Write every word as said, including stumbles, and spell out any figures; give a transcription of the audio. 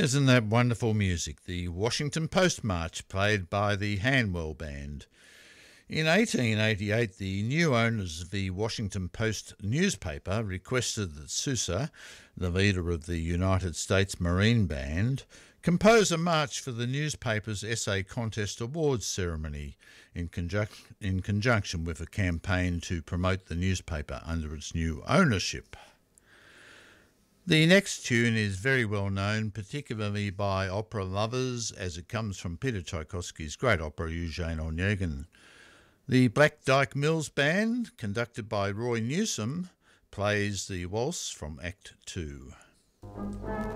Isn't that wonderful music? The Washington Post March played by the Hanwell Band. In eighteen eighty-eight, the new owners of the Washington Post newspaper requested that Sousa, the leader of the United States Marine Band, compose a march for the newspaper's essay contest awards ceremony in, conjunc- in conjunction with a campaign to promote the newspaper under its new ownership. The next tune is very well known, particularly by opera lovers, as it comes from Peter Tchaikovsky's great opera Eugene Onegin. The Black Dyke Mills Band, conducted by Roy Newsom, plays the waltz from Act Two.